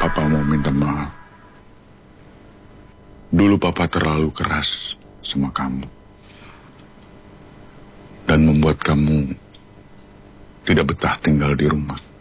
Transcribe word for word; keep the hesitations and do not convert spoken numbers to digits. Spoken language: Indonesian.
Papa mau minta maaf. Dulu Papa terlalu keras sama kamu. Dan membuat kamu tidak betah tinggal di rumah.